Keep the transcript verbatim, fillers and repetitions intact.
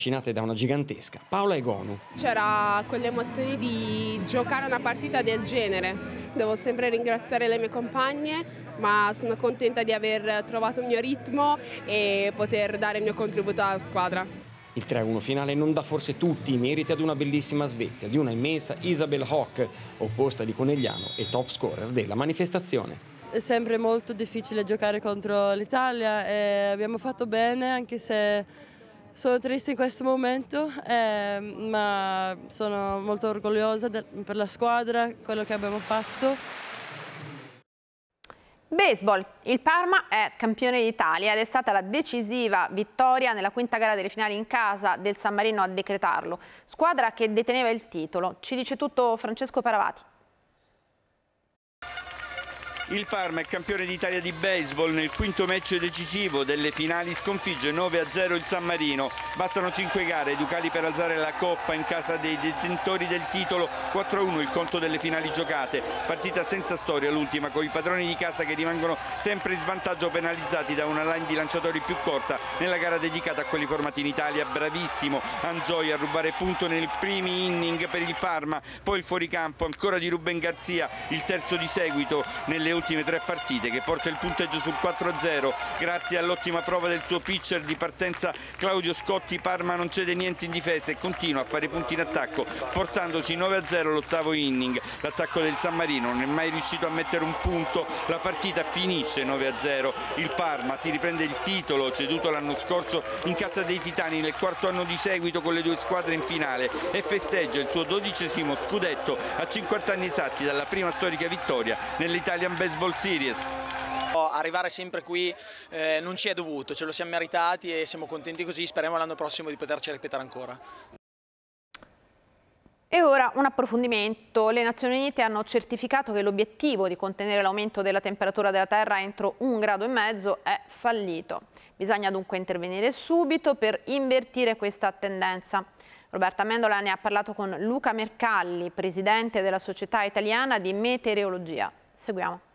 affascinate da una gigantesca Paola Egonu. C'era quelle emozioni di giocare una partita del genere. Devo sempre ringraziare le mie compagne, ma sono contenta di aver trovato il mio ritmo e poter dare il mio contributo alla squadra. Il tre a uno finale non dà forse tutti i meriti ad una bellissima Svezia, di una immensa Isabel Hock, opposta di Conegliano e top scorer della manifestazione. È sempre molto difficile giocare contro l'Italia e abbiamo fatto bene, anche se sono triste in questo momento, eh, ma sono molto orgogliosa per la squadra, quello che abbiamo fatto. Baseball. Il Parma è campione d'Italia ed è stata la decisiva vittoria nella quinta gara delle finali in casa del San Marino a decretarlo. Squadra che deteneva il titolo. Ci dice tutto Francesco Paravati. Il Parma è campione d'Italia di baseball. Nel quinto match decisivo delle finali sconfigge nove a zero il San Marino. Bastano cinque gare ai Ducali per alzare la coppa in casa dei detentori del titolo. quattro a uno il conto delle finali giocate. Partita senza storia l'ultima, con i padroni di casa che rimangono sempre in svantaggio, penalizzati da una line di lanciatori più corta nella gara dedicata a quelli formati in Italia. Bravissimo Angioia a rubare punto nel primi inning per il Parma, poi il fuoricampo ancora di Ruben Garzia, il terzo di seguito nelle ultime tre partite, che porta il punteggio sul quattro a zero. Grazie all'ottima prova del suo pitcher di partenza Claudio Scotti, Parma non cede niente in difesa e continua a fare punti in attacco, portandosi nove a zero l'ottavo inning. L'attacco del San Marino non è mai riuscito a mettere un punto, la partita finisce nove a zero. Il Parma si riprende il titolo ceduto l'anno scorso in casa dei Titani nel quarto anno di seguito con le due squadre in finale e festeggia il suo dodicesimo scudetto a cinquanta anni esatti dalla prima storica vittoria nell'Italian Baseball Series. Arrivare sempre qui eh, non ci è dovuto, ce lo siamo meritati e siamo contenti così, speriamo l'anno prossimo di poterci ripetere ancora. E ora un approfondimento. Le Nazioni Unite hanno certificato che l'obiettivo di contenere l'aumento della temperatura della Terra entro un grado e mezzo è fallito. Bisogna dunque intervenire subito per invertire questa tendenza. Roberta Mendola ne ha parlato con Luca Mercalli, presidente della Società Italiana di Meteorologia. Seguiamo.